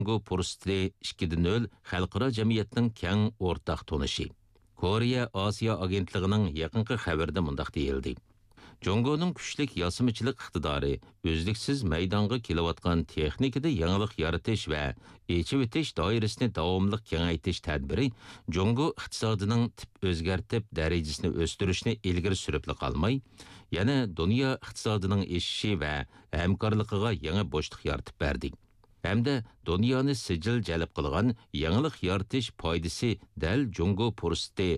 Congo fursati 2.0 xalqaro jamiyatning keng o'rtaq tonishi. Koreya Osiyo agentligining yaqinqi xabarida mundaq deyildi. Congo'nun kuchlik yasımçılık iqtidori, özlüksiz maydonga kelayotgan texnikada yangilik yaratish va echib etish doirasini davomli kengaytirish tadbiri Congo iqtisodining tip o'zgartib darajasini o'stirishni ilgari surib qolmay, yana dunyo iqtisodining eshishi va hamkorligiga yangi bo'shliq yaratib berdi. Hamda dunyoni sijil jalb qilgan yangilik yaratish foydasi dal Congo fursati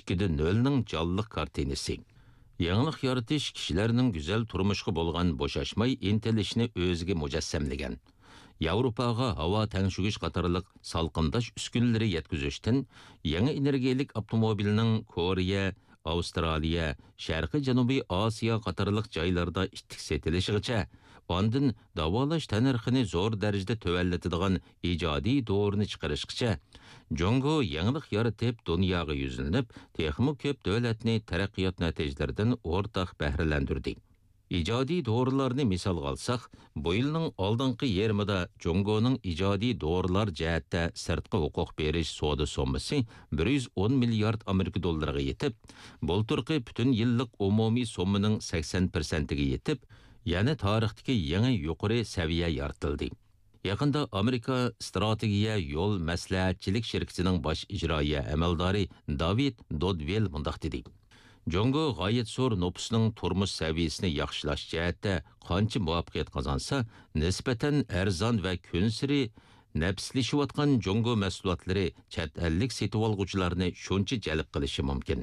2.0 ning jonliq kartinasi. Yangilik yaratish kishilarning go'zal turmushga bo'lgan bo'shashmay intilishni o'ziga mujassamlagan. Yevropaga havo tangshugish qatorliq salqindash uskunalari yetkazishdan yangi energiyalik avtomobilning Koreya, Avstraliya, Sharqiy Janubiy Osiyo qatorliq joylarda ittik setilishigacha, ondan davolash tanarxini zo'r darajada tövəllatadigan ijodiy dorini chiqarishgacha Congo yangilik yaratib dunyoga yuzlanib, texnik ko'p davlatni taraqqiyot natijalaridan o'rtaq bahralandirdi. İcadi doğrularını misal alsak, bu yılın oldingi yarmida Congo'nun icadi doğrular cəhətdə sirtqi huquq beriş soda sommasi 110 milyard Amerika dollariga yetib, bulturqi bütün yıllık umumi sommaning 80%iga yetib, yani tarixdagi yangi yuqori saviya yaratildi. Yaqında Amerika strategiya yo'l maslahatchilik shirkatining bosh ijroiya amaldori David Dodwell mundaq dedi. Congo g'oyat zo'r nopusning turmush saviyasini yaxshilash jihatda qancha muvaffaqiyat qozonsa, nisbatan arzon va kunsiri nafslashayotgan Congo mahsulotlari chet ellik setib olg'uvchilarni shuncha jalb qilishi mumkin.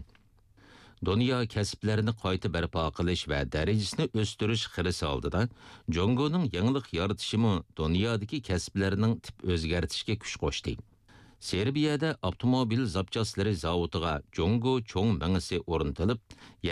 Dunyo kasblarini qayta barpo qilish va darajasini o'stirish xirisi oldida Congo'ning yangilik yaratishimi dunyodagi kasblarining tip o'zgartirishga kuch qo'shdi. Serbiyada avtomobil zapchaslari zavodiga Congo cho'ng mangisi o'rnatilib,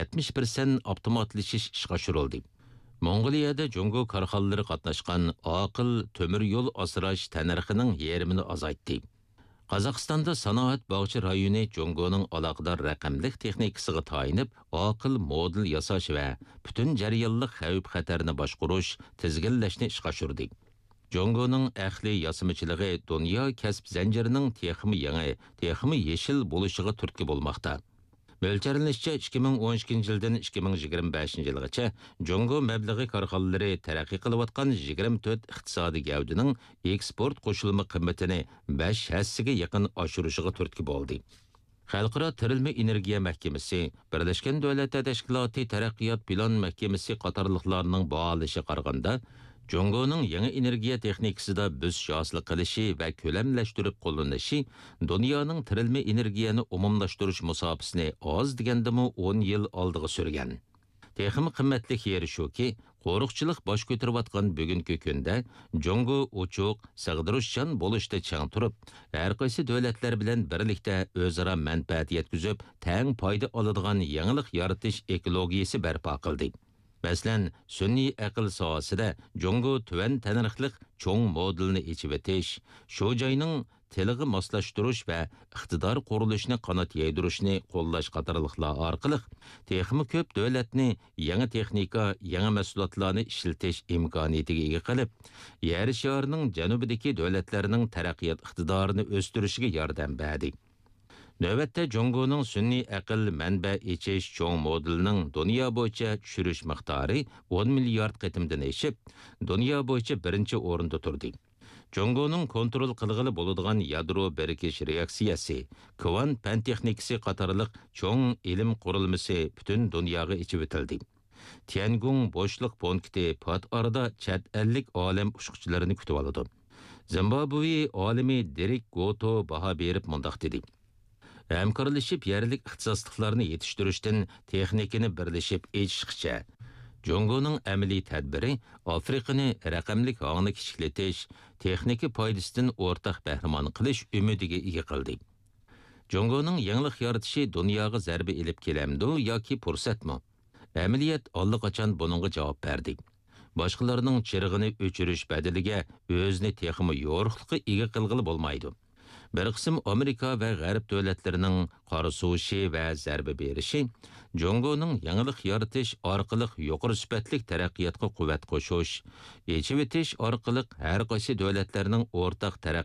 70% avtomatlashish ishga oshirildi. Mongoliyada Congo korxonalari qatnashgan aql temir yo'l asrash tanarxining yarmini azaytdi. Qozog'istonda sanoat bog'cha rayoni Congo'ning aloqador raqamlik texnikasiga tayinib, aql model yasash va butun jarayonlik xavf-xatarni boshqarish, tizginlashni ishga oshirdi. Congo'ning ahli yasimachiligi dunyo kasb zanjirining texmi yangi, texmi yeshil bo'lishiga turtki bo'lmoqda. Mo'ljallanishcha 2012 yildan 2025 yilgacha Congo mablag'i korxonalari taraqqiy qilayotgan 24 iqtisodiy gavdining eksport qo'shilma qiymatini 5 hassiga yaqin oshirishiga turtki bo'ldi. Xalqaro tirilma energiya mahkamasi, Birlashgan Davlatlar Tashkiloti taraqqiyot plan mahkamasi qatorliqlarning baholashi qaraganda Congo'ning yangi energiya texnikasida biz hosil qilishi va ko'lamlashtirib qo'llanishi dunyoning tirilma energiyani umumlashtirish musofasini oz degandimi 10 yil oldiga surgan. Texnik qimmatli yeri shuki, qo'riqchilik bosh ko'tarayotgan bugungi kunda Congo ochiq, sig'dirishchan bo'lishda chang turib, har qaysi davlatlar bilan birlikda o'zaro manfaat yetkazib, teng foyda oladigan yangilik yaratish ekologiyasi barpo qildi. Masalan, sun'iy aql sohasida Congo tuvan tanirqliq cho'ng modelni echib etish, shu joyning tiliga moslashtirish va iqtidor qurilishini qanot yaydirishni qo'llash qatorliqlar orqali texnik ko'p davlatni yangi texnika, yangi mahsulotlarni ishlatish imkoniyatiga ega qilib, yer sharining janubidagi davlatlarning taraqqiyot iqtidorini o'stirishiga yordam berdi. Növbətdə Congo'nun sun'iy aql manba echish cho'ng modelining dunyo bo'yicha tushirish miqdori 10 milliard qitimdan eshib, dunyo bo'yicha birinchi o'rinda turdi. Congo'nun kontrol qilg'ili bo'ladigan yadro birikish reaksiyasi, kvant fan texnikasi qatorliq cho'ng ilm qurilmasi butun dunyoga ichib o'tildi. Tiangung bo'shliq punkti pat orada chet ellik olam ushquchilarini kutib oladi. Zimbabwe olimi Derek Goto baho berib mundaq dedi. Hamkorlashib yerlik ixtisosliklarni yetishtirishdan texnikani birlashib echishgacha Congo'ning amaliy tadbiri Afrikani raqamlik hongni kichiklatish, texnika foydasidan o'rtaq bahramon qilish umidiga ega qildi. Congo'ning yangilik yaratishi dunyoga zarba elib kelamdi yoki fursatmi? Amaliyat allaqachon buningga javob berdi. Boshqalarning chirig'ini o'chirish badaliga o'zini texmi yo'riqlikqa ega qilg'ili bo'lmaydi. Bir qism Amerika va G'arb davlatlarining qarasushi va zarba berishi Congo'ning yangilik yaratish orqali yuqori sifatli taraqqiyotga quvvat qo'shish, echib etish orqali har qaysi davlatlarning o'rtaq